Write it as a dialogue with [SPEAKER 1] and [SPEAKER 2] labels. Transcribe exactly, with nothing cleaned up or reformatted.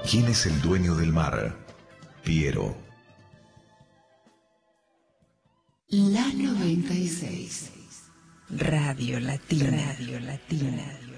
[SPEAKER 1] ¿Quién es el dueño del mar? Piero.
[SPEAKER 2] La noventa y seis. Radio Latina. Radio Latina.